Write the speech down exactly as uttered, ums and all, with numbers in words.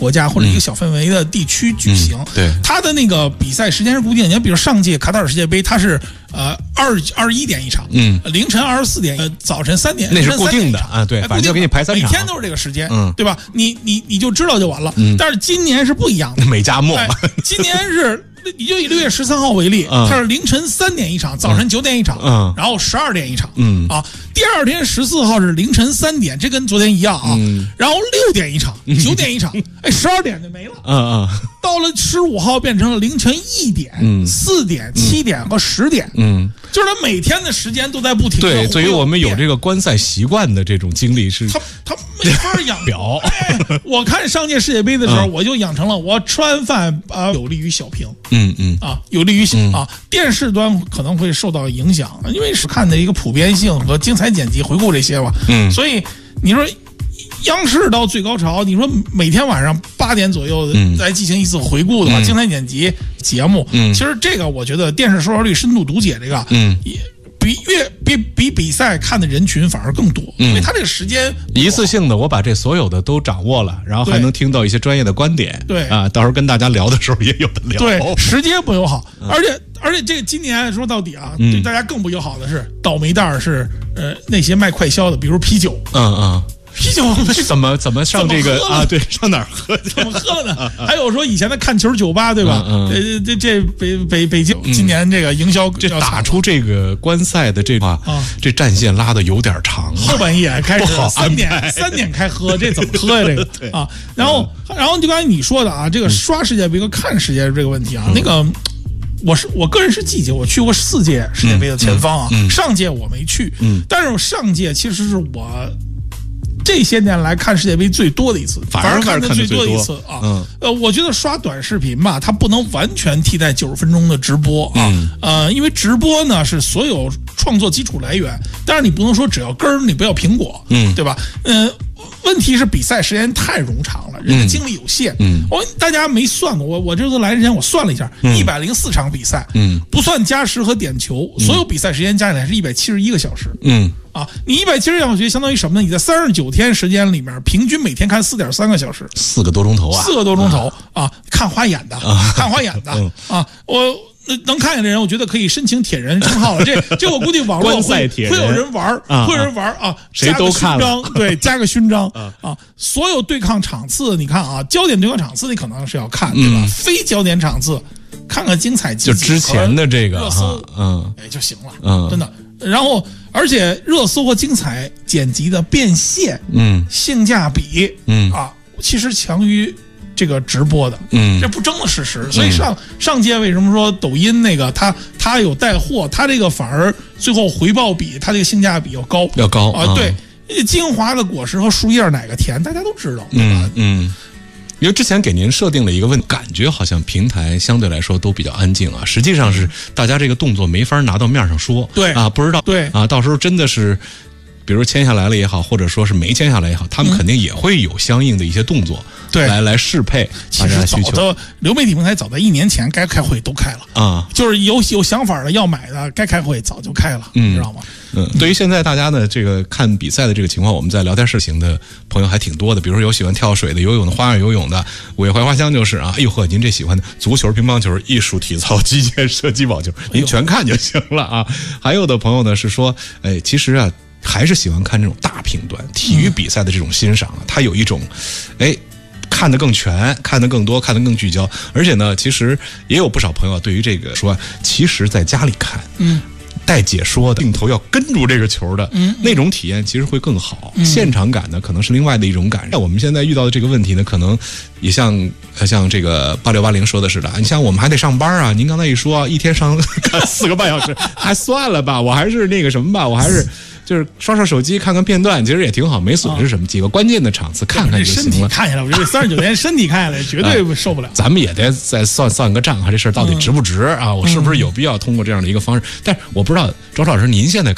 国家或者一个小范围的地区举行。 嗯、对， 它的那个比赛时间是固定的。你看，比如上届卡塔尔世界杯，它是呃二二十一点一场，嗯，凌晨二十四点，呃早晨三点， 那是固定的啊，对，反正就给你排三场， 每天都是这个时间， 嗯， 对吧？你你你就知道就完了。 嗯， 但是今年是不一样的， 美加墨， 哎、今年是。你就以六月十三号为例， 嗯、 它是凌晨三点一场，早晨九点一场， 嗯， 然后十二点一场， 嗯啊，第二天十四号是凌晨三点，这跟昨天一样啊， 嗯、 然后六点一场，九点一场，哎，十二点就没了， 嗯嗯， 到了十五号变成了凌晨一点、 嗯、 四点、七点和十点， 嗯， 就是它每天的时间都在不停的。 对，对于我们有这个观赛习惯的这种经历是， 他他没法养表。 哎，我看上届世界杯的时候，嗯、我就养成了我吃完饭啊、呃，有利于小屏， 嗯嗯啊。有利于嗯、 啊，电视端可能会受到影响，因为是看的一个普遍性和精彩剪辑回顾这些吧。 嗯， 所以你说央视到最高潮，你说每天晚上八点左右再进行一次回顾的话， 嗯、 精彩剪辑节目， 嗯， 其实这个我觉得电视收视率深度读解这个， 嗯， 也比越比比比赛看的人群反而更多， 嗯、 因为他这个时间一次性的，我把这所有的都掌握了，然后还能听到一些专业的观点， 对啊，到时候跟大家聊的时候也有的聊。 对，时间不友好， 嗯、 而且而且这个今年说到底啊， 嗯、 对大家更不友好的是倒霉蛋是呃那些卖快消的，比如啤酒， 嗯嗯。 啤酒怎么怎么上这个啊？对，上哪儿喝？ 怎么喝了呢？还有说以前的看球酒吧，对吧？ 嗯嗯、这这北北北京今年这个营销， 这打出这个观赛的这话， 啊， 这战线拉的有点长， 后半夜开始三点嗯三点开喝，这怎么喝呀？这个啊，然后然后就刚才你说的啊，这个刷世界杯和看世界杯这个问题啊， 嗯、 那个。我是我个人是季节，我去过四届世界杯的前锋啊， 嗯嗯、 上届我没去， 嗯， 但是上届其实是我这些年来看世界杯最多的一次， 反而看的最多的一次啊。 嗯， 呃，我觉得刷短视频吧，它不能完全替代九十分钟的直播啊。 嗯、 呃，因为直播呢是所有创作基础来源，但是你不能说只要根儿，你不要苹果， 嗯， 对吧？嗯、呃。问题是比赛时间太冗长了，人的精力有限。 嗯， 我、嗯、大家没算过，我我这次来之前我算了一下，一百零四场比赛， 嗯， 不算加时和点球，嗯、所有比赛时间加起来是一百七十一个小时。 嗯， 啊，你一百七十一个小时相当于什么呢？你在三十九天时间里面，平均每天看四点三个小时， 四个多钟头啊， 四个多钟头啊，啊看花眼的，啊、看花眼的、嗯、啊，我。能看见的人，我觉得可以申请铁人称号了。这这我估计网络会会有人玩， 啊、 会有人玩啊， 谁都看了，对，加个勋章啊啊！所有对抗场次，你看啊，焦点对抗场次你可能是要看，对吧？ 嗯、 非焦点场次，看看精彩就之前的这个热搜， 嗯， 哎就行了， 嗯， 真的。然后，而且热搜和精彩剪辑的变现， 嗯， 性价比， 嗯啊，其实强于。这个直播的， 嗯， 这不争的事实。所以上、嗯、上届为什么说抖音那个它它有带货，它这个反而最后回报比它这个性价比要高， 要高啊、呃！对，精华的果实和树叶哪个甜，大家都知道，对吧？ 嗯嗯。因为之前给您设定了一个问题，感觉好像平台相对来说都比较安静啊，实际上是大家这个动作没法拿到面上说， 对啊，不知道， 对啊，到时候真的是。比如签下来了也好，或者说是没签下来也好，他们肯定也会有相应的一些动作， 对， 来来适配大家的需求。 其实早的流媒体平台早在一年前该开会都开了啊、嗯， 就是有有想法的要买的该开会早就开了， 嗯， 知道吗？ 嗯，对于现在大家呢这个看比赛的这个情况，我们在聊天室型的朋友还挺多的，比如说有喜欢跳水的、游泳的、花样游泳的，五月槐花香就是啊，哎呦呵，您这喜欢的足球、乒乓球、艺术体操、击剑、射击、网球，您全看就行了啊。还有的朋友呢是说，哎，其实啊。还是喜欢看这种大频段体育比赛的这种欣赏啊，它有一种，哎，看得更全，看得更多，看得更聚焦。而且呢，其实也有不少朋友对于这个说，其实在家里看， 嗯， 带解说的镜头要跟住这个球的， 嗯， 那种体验其实会更好。 嗯、 现场感呢，可能是另外的一种感受。我们现在遇到的这个问题呢，可能也像像这个八六八零说的似的，你像我们还得上班啊。您刚才一说一天上看四个半小时，还算了吧，我还是那个什么吧，我还是。就是刷刷手机看看片段，其实也挺好，没损失什么。几个关键的场次看看就行了。 身体看下来，我觉得三十九天身体看下来绝对受不了。 咱们也得再算算个账啊，这事儿到底值不值啊？我是不是有必要通过这样的一个方式？但是我不知道，周老师您现在